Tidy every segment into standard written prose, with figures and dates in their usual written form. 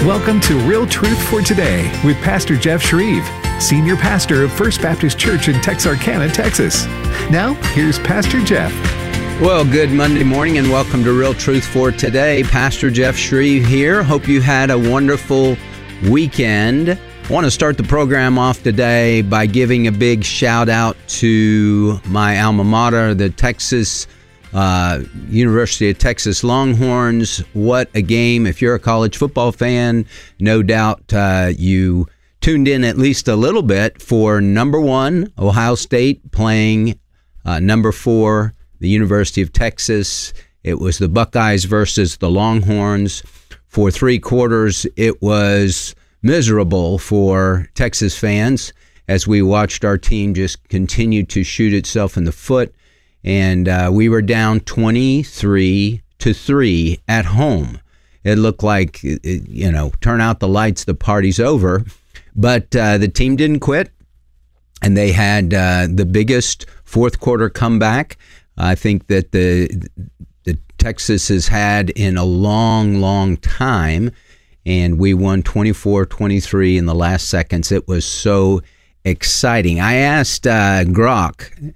Welcome to Real Truth for Today with Pastor Jeff Shreve, Senior Pastor of First Baptist Church in Texarkana, Texas. Now, here's Pastor Jeff. Well, good Monday morning and welcome to Real Truth for Today. Pastor Jeff Shreve here. Hope you had a wonderful weekend. I want to start the program off today by giving a big shout out to my alma mater, the University of Texas Longhorns. What a game. If you're a college football fan, no doubt you tuned in at least a little bit for number 1, Ohio State, playing number 4, the University of Texas. It was the Buckeyes versus the Longhorns. For 3 quarters, it was miserable for Texas fans as we watched our team just continue to shoot itself in the foot. And we were down 23-3 at home. It looked like, turn out the lights, the party's over. But the team didn't quit, and they had the biggest fourth quarter comeback I think that the Texas has had in a long, long time. And we won 24-23 in the last seconds. It was so exciting. I asked Grok,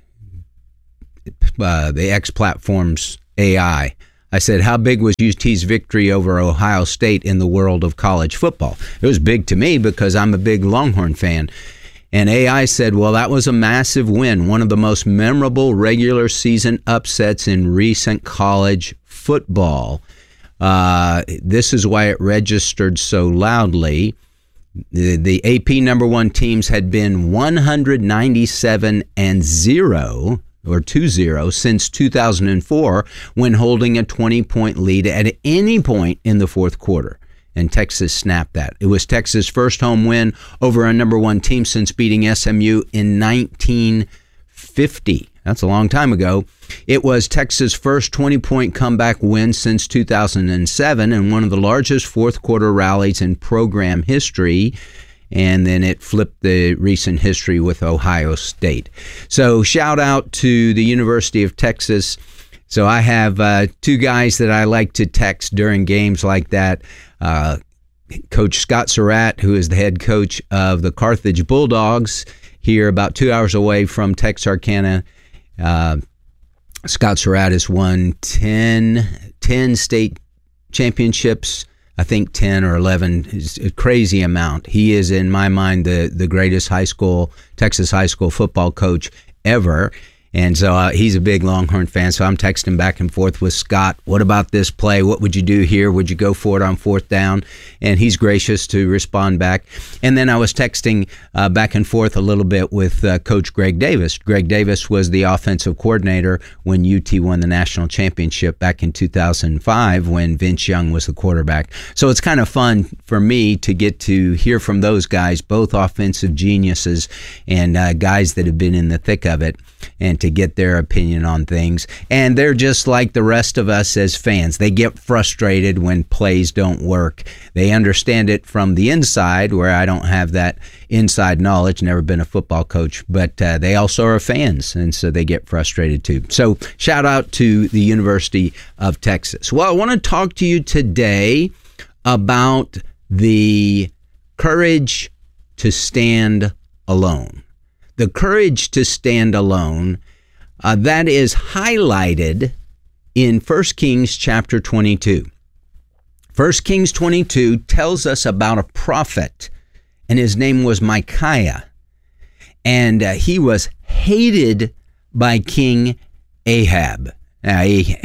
the X Platform's AI, I said, how big was UT's victory over Ohio State in the world of college football? It was big to me because I'm a big Longhorn fan. And AI said, well, that was a massive win, one of the most memorable regular season upsets in recent college football. This is why it registered so loudly. The AP number 1 teams had been 197-0 or 2-0 since 2004 when holding a 20-point lead at any point in the fourth quarter. And Texas snapped that. It was Texas' first home win over a number 1 team since beating SMU in 1950. That's a long time ago. It was Texas' first 20-point comeback win since 2007 and one of the largest fourth quarter rallies in program history. And then it flipped the recent history with Ohio State. So shout out to the University of Texas. So I have 2 guys that I like to text during games like that. Coach Scott Surratt, who is the head coach of the Carthage Bulldogs here about 2 hours away from Texarkana. Scott Surratt has won 10 state championships. I think 10 or 11 is a crazy amount. He is, in my mind, the greatest Texas high school football coach ever. And so he's a big Longhorn fan, so I'm texting back and forth with Scott. What about this play? What would you do here? Would you go for it on fourth down? And he's gracious to respond back. And then I was texting back and forth a little bit with Coach Greg Davis. Greg Davis was the offensive coordinator when UT won the national championship back in 2005 when Vince Young was the quarterback. So it's kind of fun for me to get to hear from those guys, both offensive geniuses and guys that have been in the thick of it, and to get their opinion on things. And they're just like the rest of us as fans. They get frustrated when plays don't work. They understand it from the inside, where I don't have that inside knowledge, never been a football coach, but they also are fans, and so they get frustrated too. So shout out to the University of Texas. Well, I want to talk to you today about the courage to stand alone. The courage to stand alone, that is highlighted in 1 Kings chapter 22. 1 Kings 22 tells us about a prophet, and his name was Micaiah. And he was hated by King Ahab. Now,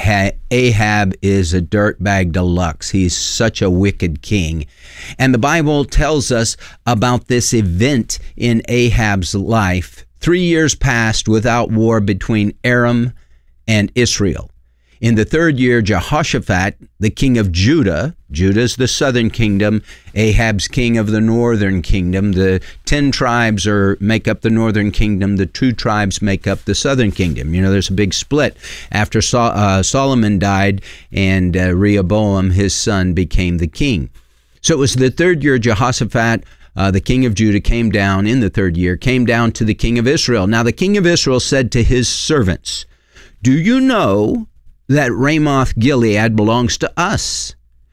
Ahab is a dirtbag deluxe. He's such a wicked king. And the Bible tells us about this event in Ahab's life. 3 years passed without war between Aram and Israel. In the 3rd year, Jehoshaphat, the king of Judah, Judah's the southern kingdom, Ahab's king of the northern kingdom. The 10 tribes make up the northern kingdom. The 2 tribes make up the southern kingdom. You know, there's a big split after Solomon died and Rehoboam, his son, became the king. So it was the 3rd year, Jehoshaphat, the king of Judah, came down in the 3rd year, came down to the king of Israel. Now the king of Israel said to his servants, "Do you know that Ramoth Gilead belongs to us,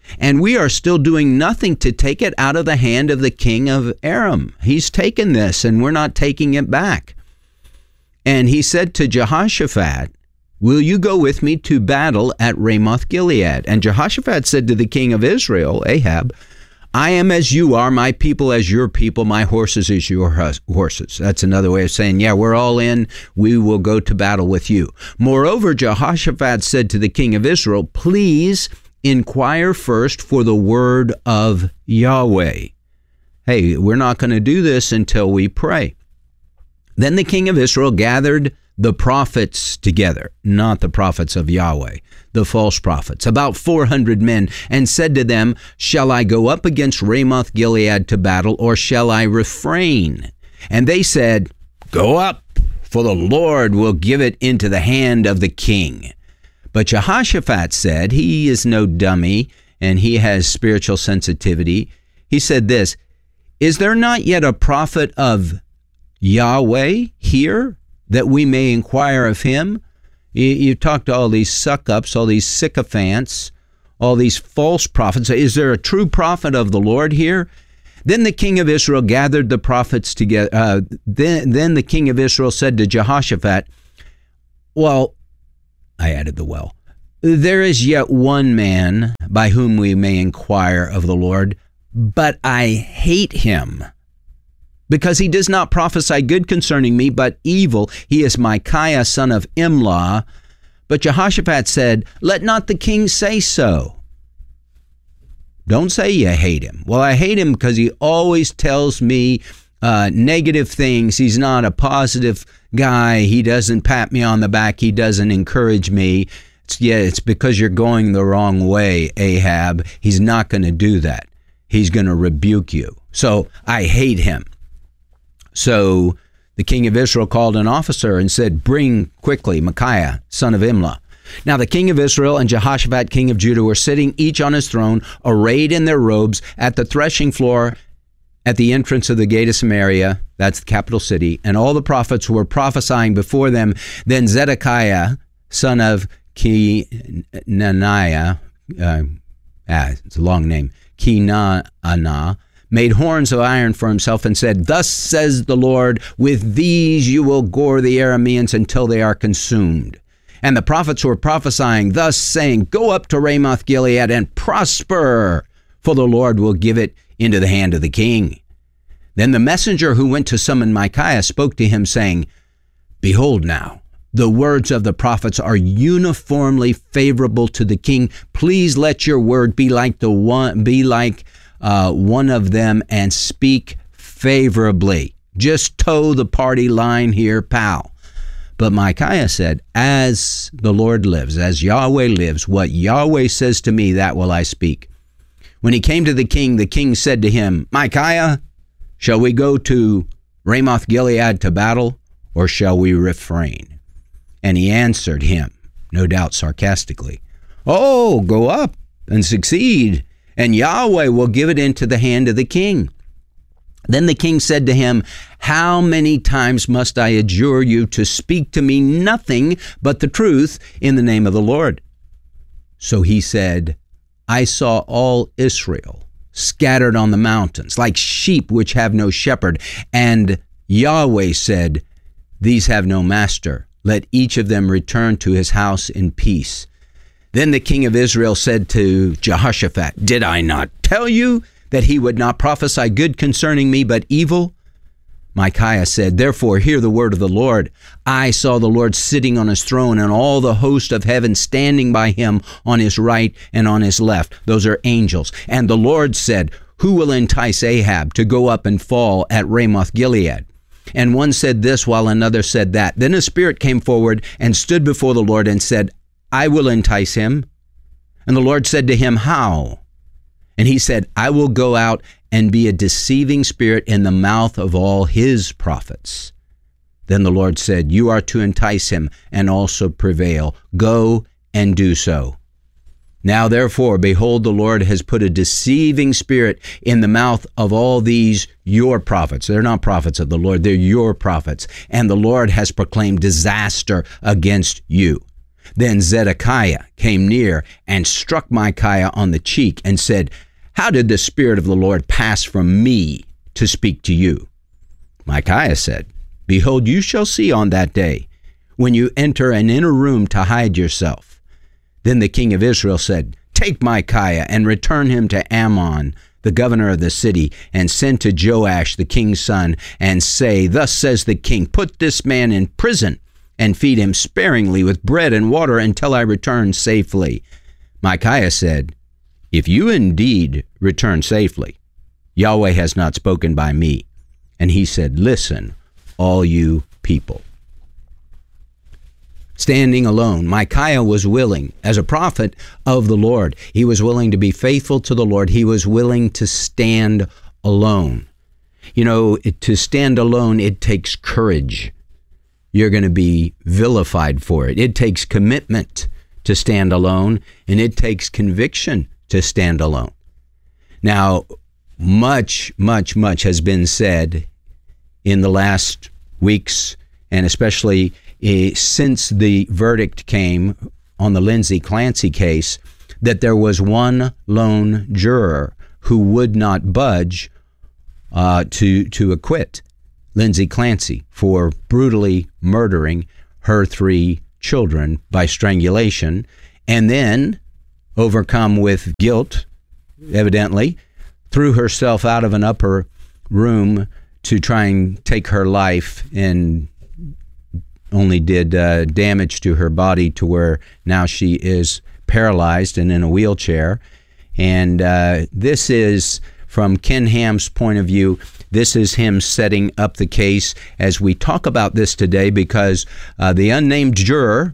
And we are still doing nothing to take it out of the hand of the king of Aram. He's taken this, and we're not taking it back. And he said to Jehoshaphat, will you go with me to battle at Ramoth Gilead? And Jehoshaphat said to the king of Israel, Ahab, I am as you are, my people as your people, my horses as your horses. That's another way of saying, yeah, we're all in. We will go to battle with you. Moreover, Jehoshaphat said to the king of Israel, please inquire first for the word of Yahweh. Hey, we're not going to do this until we pray. Then the king of Israel gathered the prophets together, not the prophets of Yahweh, the false prophets, about 400 men, and said to them, shall I go up against Ramoth Gilead to battle, or shall I refrain? And they said, go up, for the Lord will give it into the hand of the king. But Jehoshaphat said, he is no dummy, and he has spiritual sensitivity. He said this, is there not yet a prophet of Yahweh here, that we may inquire of him? You talk to all these suck-ups, all these sycophants, all these false prophets. Is there a true prophet of the Lord here? Then the king of Israel gathered the prophets together. Then the king of Israel said to Jehoshaphat, there is yet one man by whom we may inquire of the Lord, but I hate him, because he does not prophesy good concerning me, but evil. He is Micaiah, son of Imlah. But Jehoshaphat said, let not the king say so. Don't say you hate him. Well, I hate him because he always tells me negative things. He's not a positive guy. He doesn't pat me on the back. He doesn't encourage me. It's because you're going the wrong way, Ahab. He's not going to do that. He's going to rebuke you. So I hate him. So the king of Israel called an officer and said, bring quickly Micaiah, son of Imlah. Now the king of Israel and Jehoshaphat, king of Judah, were sitting each on his throne, arrayed in their robes, at the threshing floor at the entrance of the gate of Samaria, that's the capital city, and all the prophets were prophesying before them. Then Zedekiah, son of Kenaniah, it's a long name, Kenana, made horns of iron for himself and said, thus says the Lord, with these you will gore the Arameans until they are consumed. And the prophets were prophesying, thus saying, go up to Ramoth Gilead and prosper, for the Lord will give it into the hand of the king. Then the messenger who went to summon Micaiah spoke to him, saying, behold now, the words of the prophets are uniformly favorable to the king. Please let your word be like one of them and speak favorably. Just toe the party line here, pal. But Micaiah said, as the Lord lives, as Yahweh lives, what Yahweh says to me, that will I speak. When he came to the king said to him, Micaiah, shall we go to Ramoth Gilead to battle, or shall we refrain? And he answered him, no doubt sarcastically, oh, go up and succeed, and Yahweh will give it into the hand of the king. Then the king said to him, how many times must I adjure you to speak to me nothing but the truth in the name of the Lord? So he said, I saw all Israel scattered on the mountains, like sheep which have no shepherd. And Yahweh said, these have no master. Let each of them return to his house in peace. Then the king of Israel said to Jehoshaphat, did I not tell you that he would not prophesy good concerning me, but evil? Micaiah said, therefore hear the word of the Lord. I saw the Lord sitting on his throne, and all the host of heaven standing by him on his right and on his left. Those are angels. And the Lord said, who will entice Ahab to go up and fall at Ramoth Gilead? And one said this while another said that. Then a spirit came forward and stood before the Lord and said, I will entice him. And the Lord said to him, how? And he said, I will go out and be a deceiving spirit in the mouth of all his prophets. Then the Lord said, you are to entice him and also prevail. Go and do so. Now therefore, behold, the Lord has put a deceiving spirit in the mouth of all these your prophets. They're not prophets of the Lord, they're your prophets. And the Lord has proclaimed disaster against you. Then Zedekiah came near and struck Micaiah on the cheek and said, "How did the Spirit of the Lord pass from me to speak to you?" Micaiah said, "Behold, you shall see on that day, when you enter an inner room to hide yourself." Then the king of Israel said, "Take Micaiah and return him to Ammon, the governor of the city, and send to Joash, the king's son, and say, Thus says the king, put this man in prison and feed him sparingly with bread and water until I return safely." Micaiah said, "If you indeed return safely, Yahweh has not spoken by me." And he said, "Listen, all you people." Standing alone, Micaiah was willing, as a prophet of the Lord, he was willing to be faithful to the Lord. He was willing to stand alone. You know, to stand alone, it takes courage. You're going to be vilified for it. It takes commitment to stand alone, and it takes conviction to stand alone. Now, much has been said in the last weeks, and especially since the verdict came on the Lindsay Clancy case, that there was one lone juror who would not budge to acquit Lindsay Clancy for brutally murdering her 3 children by strangulation, and then, overcome with guilt, evidently, threw herself out of an upper room to try and take her life, and only did damage to her body to where now she is paralyzed and in a wheelchair. And this is, from Ken Ham's point of view, this is him setting up the case as we talk about this today, because the unnamed juror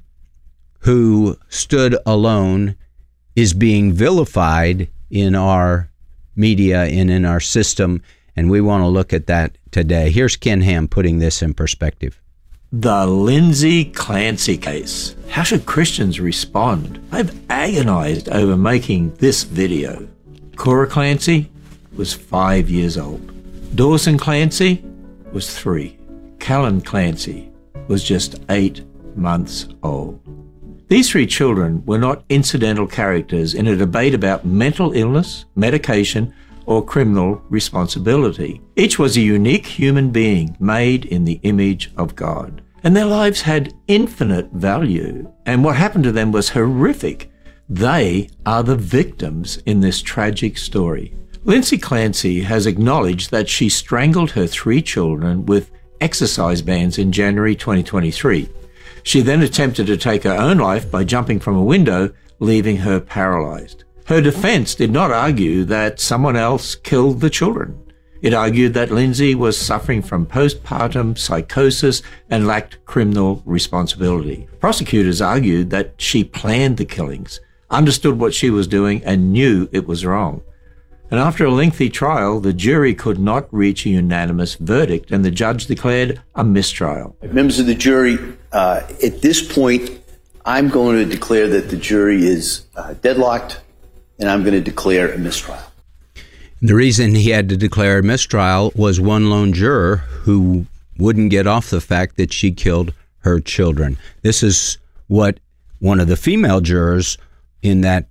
who stood alone is being vilified in our media and in our system, and we want to look at that today. Here's Ken Ham putting this in perspective. The Lindsay Clancy case. How should Christians respond? I've agonized over making this video. Cora Clancy was 5 years old. Dawson Clancy was 3. Callan Clancy was just 8 months old. These 3 children were not incidental characters in a debate about mental illness, medication, or criminal responsibility. Each was a unique human being made in the image of God, and their lives had infinite value, and what happened to them was horrific. They are the victims in this tragic story. Lindsay Clancy has acknowledged that she strangled her 3 children with exercise bands in January 2023. She then attempted to take her own life by jumping from a window, leaving her paralyzed. Her defense did not argue that someone else killed the children. It argued that Lindsay was suffering from postpartum psychosis and lacked criminal responsibility. Prosecutors argued that she planned the killings, understood what she was doing, and knew it was wrong. And after a lengthy trial, the jury could not reach a unanimous verdict, and the judge declared a mistrial. Members of the jury, at this point, I'm going to declare that the jury is deadlocked, and I'm going to declare a mistrial. The reason he had to declare a mistrial was one lone juror who wouldn't get off the fact that she killed her children. This is what one of the female jurors in that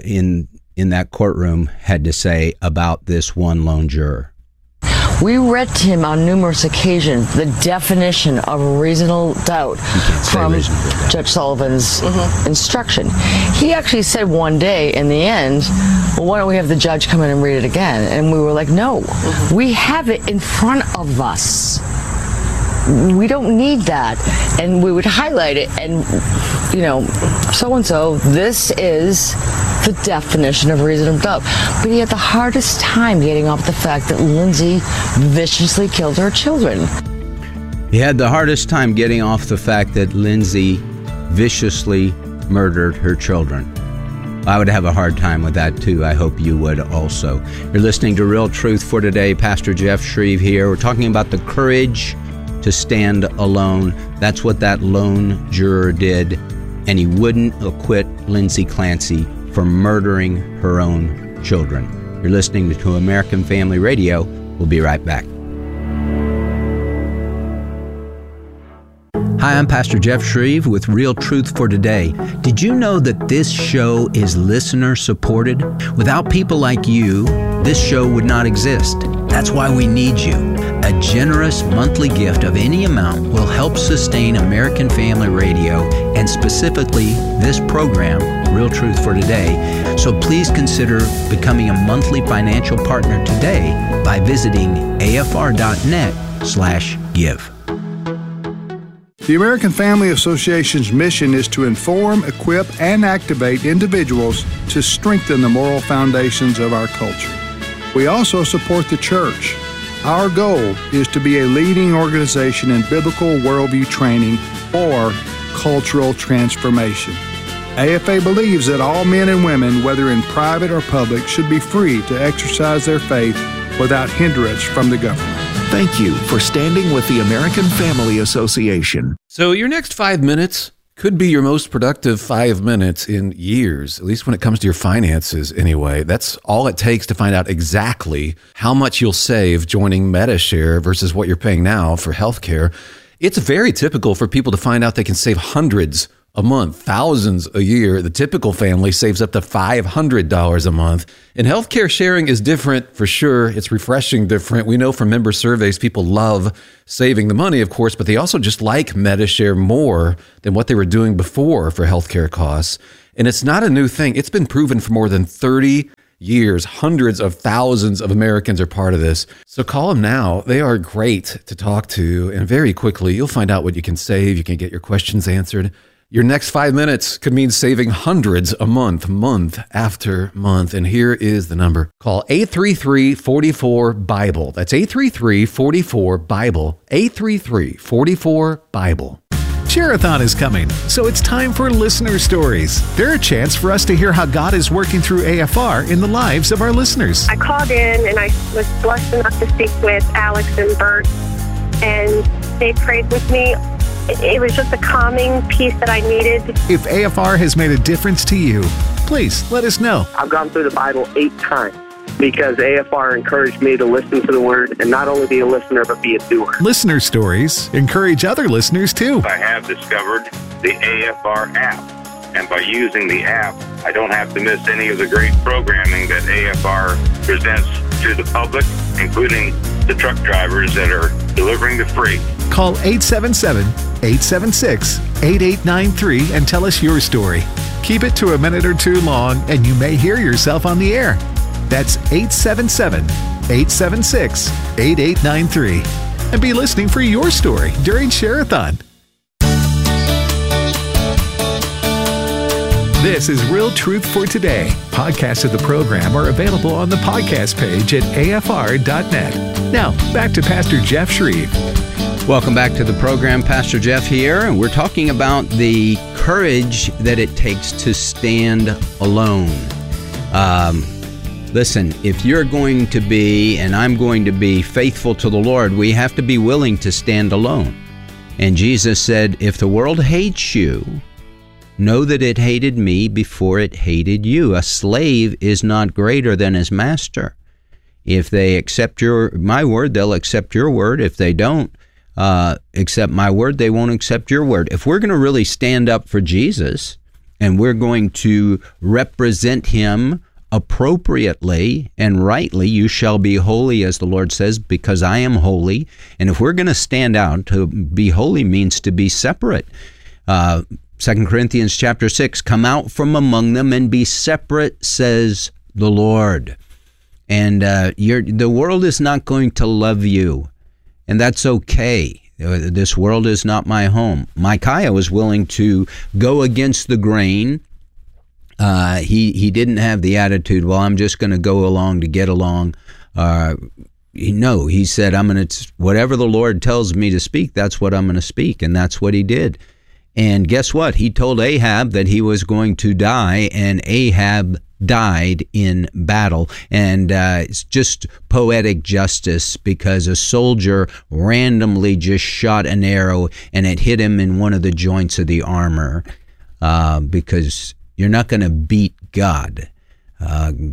in that courtroom had to say about this one lone juror. We read to him on numerous occasions the definition of reasonable doubt from Judge Sullivan's instruction. He actually said one day in the end, well, why don't we have the judge come in and read it again? And we were like, no, we have it in front of us. We don't need that. And we would highlight it and, you know, so-and-so, this is the definition of reasonable doubt. But he had the hardest time getting off the fact that Lindsay viciously killed her children. He had the hardest time getting off the fact that Lindsay viciously murdered her children. I would have a hard time with that too. I hope you would also. You're listening to Real Truth for Today. Pastor Jeff Shreve here. We're talking about the courage to stand alone. That's what that lone juror did, and he wouldn't acquit Lindsay Clancy for murdering her own children. You're listening to American Family Radio. We'll be right back. Hi, I'm Pastor Jeff Shreve with Real Truth for Today. Did you know that this show is listener supported? Without people like you, this show would not exist. That's why we need you. A generous monthly gift of any amount will help sustain American Family Radio and specifically this program, Real Truth for Today. So please consider becoming a monthly financial partner today by visiting afr.net/give. The American Family Association's mission is to inform, equip, and activate individuals to strengthen the moral foundations of our culture. We also support the church. Our goal is to be a leading organization in biblical worldview training for cultural transformation. AFA believes that all men and women, whether in private or public, should be free to exercise their faith without hindrance from the government. Thank you for standing with the American Family Association. So your next 5 minutes could be your most productive 5 minutes in years, at least when it comes to your finances anyway. That's all it takes to find out exactly how much you'll save joining Medi-Share versus what you're paying now for healthcare. It's very typical for people to find out they can save hundreds a month, thousands a year. The typical family saves up to $500 a month. And healthcare sharing is different for sure. It's refreshing different. We know from member surveys, people love saving the money, of course, but they also just like Medi-Share more than what they were doing before for healthcare costs. And it's not a new thing. It's been proven for more than 30 years. Hundreds of thousands of Americans are part of this. So call them now. They are great to talk to. And very quickly, you'll find out what you can save. You can get your questions answered. Your next 5 minutes could mean saving hundreds a month, month after month. And here is the number. Call 833-44-BIBLE. That's 833-44-BIBLE. 833-44-BIBLE. Share-a-thon is coming, so it's time for listener stories. They're a chance for us to hear how God is working through AFR in the lives of our listeners. I called in and I was blessed enough to speak with Alex and Bert, and they prayed with me. It was just a calming peace that I needed. If AFR has made a difference to you, please let us know. I've gone through the Bible 8 times because AFR encouraged me to listen to the Word and not only be a listener, but be a doer. Listener stories encourage other listeners too. I have discovered the AFR app, and by using the app, I don't have to miss any of the great programming that AFR presents to the public, including the truck drivers that are delivering the freight. Call 877-876-8893 and tell us your story. Keep it to a minute or two long, and you may hear yourself on the air. That's 877-876-8893. And be listening for your story during Share-a-thon. This is Real Truth for Today. Podcasts of the program are available on the podcast page at afr.net. Now, back to Pastor Jeff Shreve. Welcome back to the program. Pastor Jeff here, and we're talking about the courage that it takes to stand alone. Listen, if you're going to be, and I'm going to be, faithful to the Lord, we have to be willing to stand alone. And Jesus said, if the world hates you, know that it hated me before it hated you. A slave is not greater than his master. If they accept my word, they'll accept your word. If they don't accept my word, they won't accept your word. If we're going to really stand up for Jesus and we're going to represent him appropriately and rightly, you shall be holy, as the Lord says, because I am holy. And if we're going to stand out, to be holy means to be separate. 2 Corinthians chapter 6, come out from among them and be separate, says the Lord. And the world is not going to love you, and that's okay. This world is not my home. Micaiah was willing to go against the grain. He didn't have the attitude, well, I'm just going to go along to get along. No, he said, whatever the Lord tells me to speak, that's what I'm going to speak, and that's what he did. And guess what? He told Ahab that he was going to die, and Ahab died in battle. And it's just poetic justice, because a soldier randomly just shot an arrow and it hit him in one of the joints of the armor, because you're not going to beat God.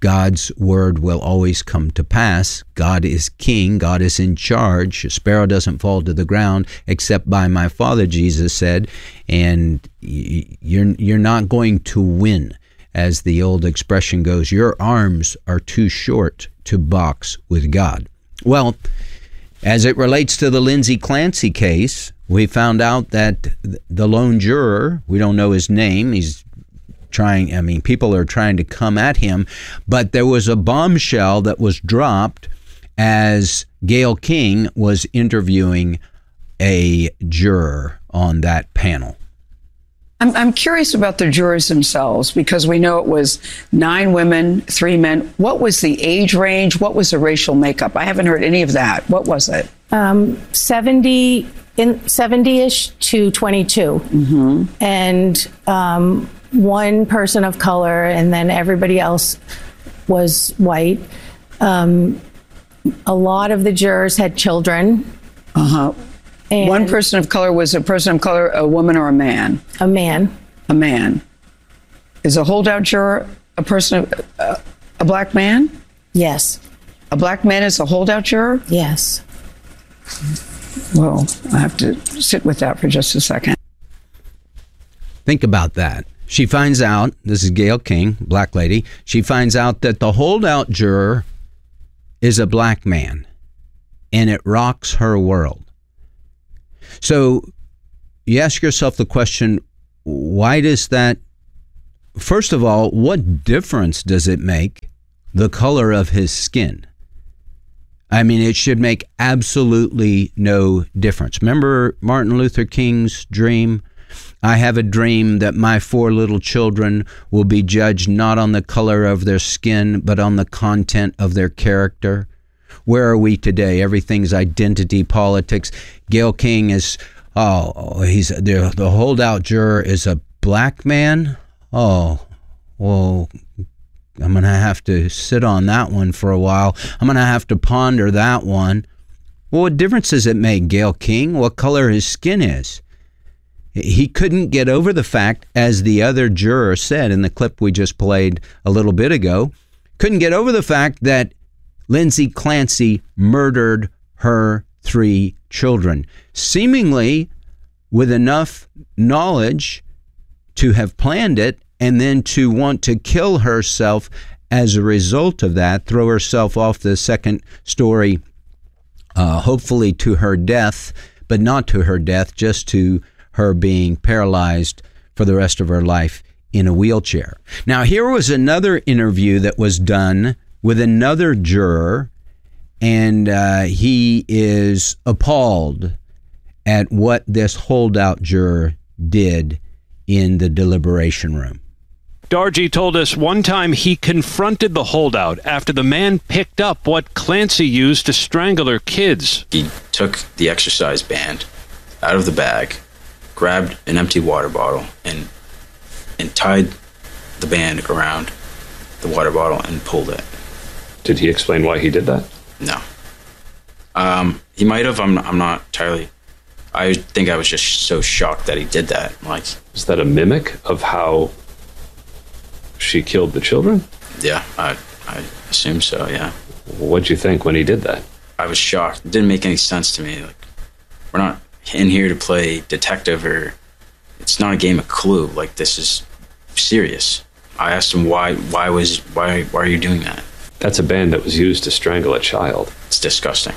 God's word will always come to pass. God is king. God is in charge. A sparrow doesn't fall to the ground except by my Father, Jesus said. And you're not going to win. As the old expression goes, your arms are too short to box with God. Well, as it relates to the Lindsay Clancy case, we found out that the lone juror, we don't know his name, people are trying to come at him, but there was a bombshell that was dropped as Gayle King was interviewing a juror on that panel. I'm curious about the jurors themselves, because we know it was 9 women, 3 men. What was the age range? What was the racial makeup? I haven't heard any of that. What was it? 70-ish to 22. Mm-hmm. And one person of color, and then everybody else was white. A lot of the jurors had children. Uh-huh. And one person of color, was a person of color a woman or a man? A man. A man. Is a holdout juror a person, a black man? Yes. A black man is a holdout juror? Yes. Well, I have to sit with that for just a second. Think about that. She finds out, this is Gayle King, black lady, she finds out that the holdout juror is a black man, and it rocks her world. So you ask yourself the question, why does that, first of all, what difference does it make the color of his skin? I mean, it should make absolutely no difference. Remember Martin Luther King's dream? I have a dream that my 4 little children will be judged not on the color of their skin, but on the content of their character. Where are we today? Everything's identity politics. Gayle King is, he's the holdout juror is a black man. Oh, well, I'm going to have to sit on that one for a while. I'm going to have to ponder that one. Well, what difference does it make, Gayle King, what color his skin is? He couldn't get over the fact, as the other juror said in the clip we just played a little bit ago, couldn't get over the fact that Lindsay Clancy murdered her 3 children, seemingly with enough knowledge to have planned it and then to want to kill herself as a result of that, throw herself off the 2nd story, hopefully to her death, but not to her death, just to her being paralyzed for the rest of her life in a wheelchair. Now, here was another interview that was done with another juror, and he is appalled at what this holdout juror did in the deliberation room. Darji told us one time he confronted the holdout after the man picked up what Clancy used to strangle her kids. He took the exercise band out of the bag, grabbed an empty water bottle, and tied the band around the water bottle and pulled it. Did he explain why he did that? No. He might have. I'm not entirely. I think I was just so shocked that he did that. Like, is that a mimic of how she killed the children? Yeah, I assume so, yeah. What'd you think when he did that? I was shocked. It didn't make any sense to me. Like, we're not in here to play detective, or it's not a game of Clue. Like, this is serious. I asked him why are you doing that? That's a band that was used to strangle a child. It's disgusting.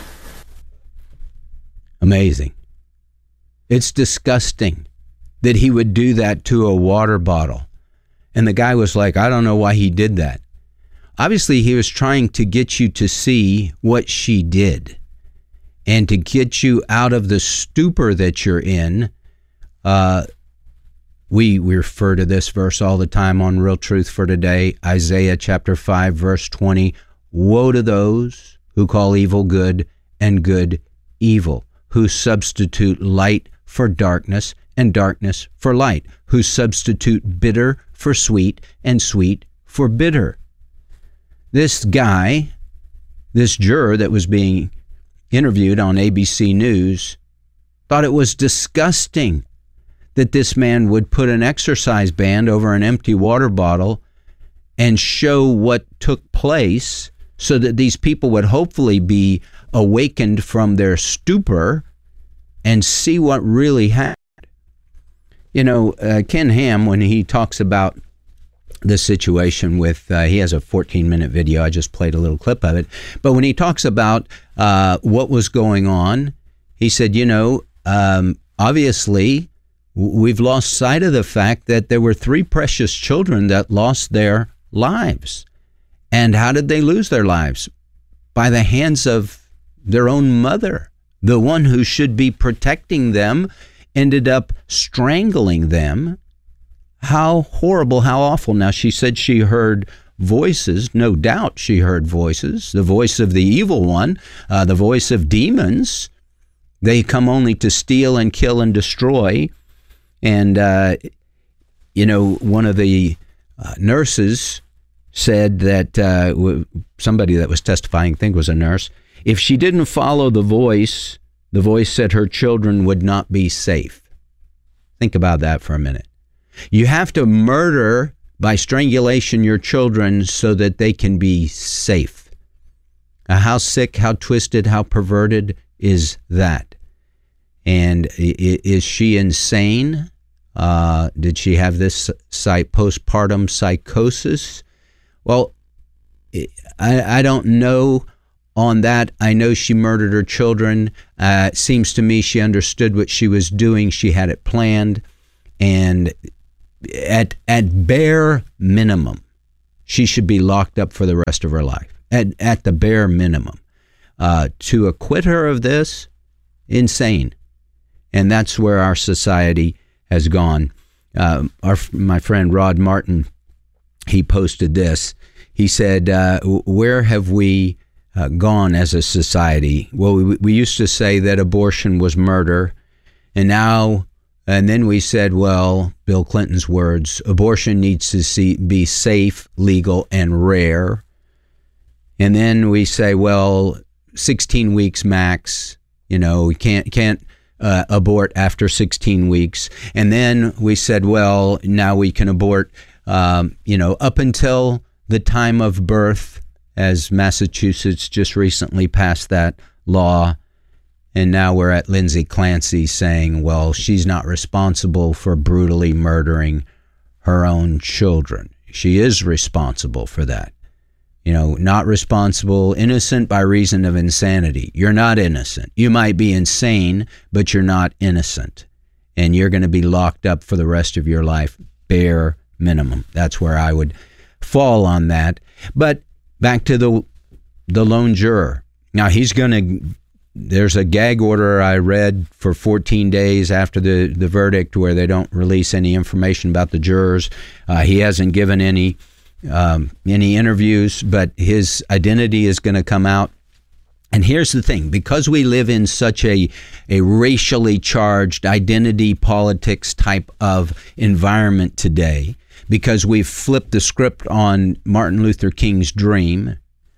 Amazing. It's disgusting that he would do that to a water bottle. And the guy was like, I don't know why he did that. Obviously, he was trying to get you to see what she did and to get you out of the stupor that you're in. We refer to this verse all the time on Real Truth for Today, Isaiah chapter 5, verse 20. Woe to those who call evil good and good evil, who substitute light for darkness and darkness for light, who substitute bitter for sweet and sweet for bitter. This guy, this juror that was being interviewed on ABC News, thought it was disgusting that this man would put an exercise band over an empty water bottle and show what took place so that these people would hopefully be awakened from their stupor and see what really happened. You know, Ken Ham, when he talks about the situation with, he has a 14-minute video. I just played a little clip of it. But when he talks about what was going on, he said, you know, obviously we've lost sight of the fact that there were 3 precious children that lost their lives. And how did they lose their lives? By the hands of their own mother. The one who should be protecting them ended up strangling them. How horrible, how awful. Now, she said she heard voices. No doubt she heard voices. The voice of the evil one, the voice of demons. They come only to steal and kill and destroy. And, you know, one of the nurses said that somebody that was testifying, I think was a nurse, if she didn't follow the voice said her children would not be safe. Think about that for a minute. You have to murder by strangulation your children so that they can be safe. How sick, how twisted, how perverted is that? And is she insane? Did she have this postpartum psychosis? Well, I don't know on that. I know she murdered her children. It seems to me she understood what she was doing. She had it planned. And at bare minimum, she should be locked up for the rest of her life. At the bare minimum. To acquit her of this, insane. And that's where our society has gone. My friend Rod Martin, he posted this. He said, where have we gone as a society? Well, we used to say that abortion was murder, and then we said, well, Bill Clinton's words, abortion needs to be safe, legal, and rare. And then we say, well, 16 weeks max, you know, we can't abort after 16 weeks. And then we said, well, now we can abort, up until the time of birth, as Massachusetts just recently passed that law. And now we're at Lindsay Clancy saying, well, she's not responsible for brutally murdering her own children. She is responsible for that. You know, not responsible, innocent by reason of insanity. You're not innocent. You might be insane, but you're not innocent. And you're going to be locked up for the rest of your life, bare minimum. That's where I would fall on that. But back to the lone juror. Now, there's a gag order I read for 14 days after the verdict where they don't release any information about the jurors. He hasn't given any interviews, but his identity is going to come out. And here's the thing, because we live in such a racially charged identity politics type of environment today, because we've flipped the script on Martin Luther King's dream,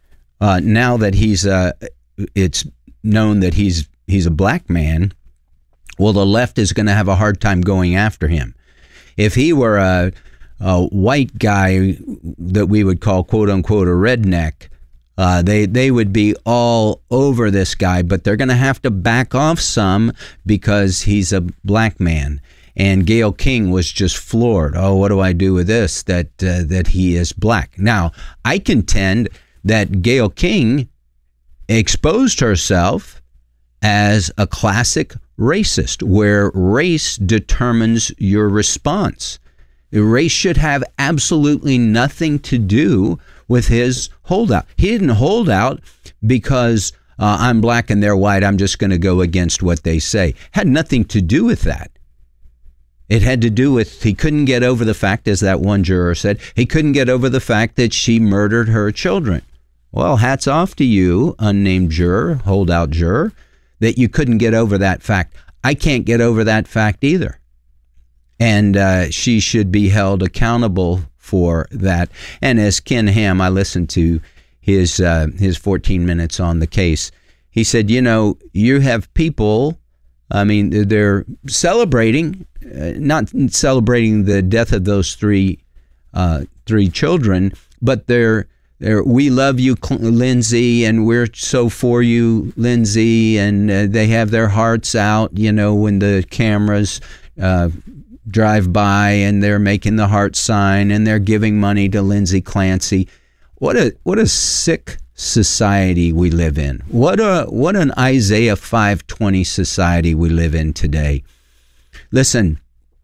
now that it's known that he's a black man, well, the left is going to have a hard time going after him. If he were a white guy that we would call, quote unquote, a redneck, they would be all over this guy, but they're going to have to back off some because he's a black man. And Gayle King was just floored. Oh, what do I do with this? That he is black. Now, I contend that Gayle King exposed herself as a classic racist, where race determines your response. Race should have absolutely nothing to do with his holdout. He didn't hold out because I'm black and they're white, I'm just going to go against what they say. Had nothing to do with that. It had to do with he couldn't get over the fact, as that one juror said, he couldn't get over the fact that she murdered her children. Well, hats off to you, unnamed juror, holdout juror, that you couldn't get over that fact. I can't get over that fact either. And she should be held accountable for that. And as Ken Ham, I listened to his 14 minutes on the case. He said, you have people, I mean, they're celebrating, not celebrating the death of those three children, but they're we love you, Lindsay, and we're so for you, Lindsay, and they have their hearts out, when the cameras drive by and they're making the heart sign and they're giving money to Lindsay Clancy. What a sick society we live in. What an Isaiah 5:20 society we live in today. Listen,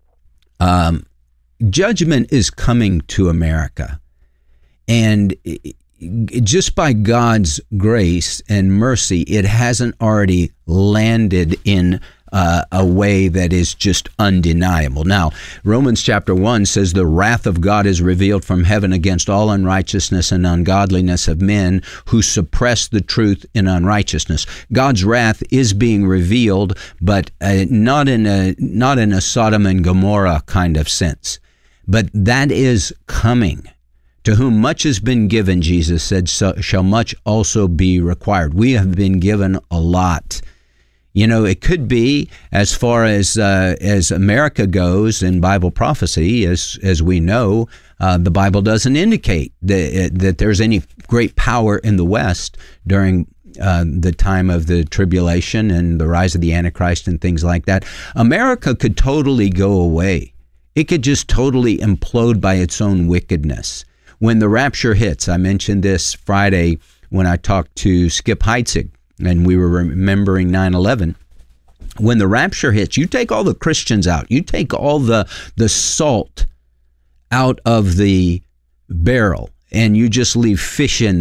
judgment is coming to America. And just by God's grace and mercy, it hasn't already landed in a way that is just undeniable. Now, Romans chapter 1 says the wrath of God is revealed from heaven against all unrighteousness and ungodliness of men who suppress the truth in unrighteousness. God's wrath is being revealed, but not in a Sodom and Gomorrah kind of sense. But that is coming. To whom much has been given, Jesus said, so shall much also be required. We have been given a lot. It could be, as far as America goes in Bible prophecy, as we know, the Bible doesn't indicate that there's any great power in the West during the time of the tribulation and the rise of the Antichrist and things like that. America could totally go away. It could just totally implode by its own wickedness. When the rapture hits, I mentioned this Friday when I talked to Skip Heitzig, and we were remembering 9/11. When the rapture hits, you take all the Christians out. You take all the salt out of the barrel, and you just leave fish in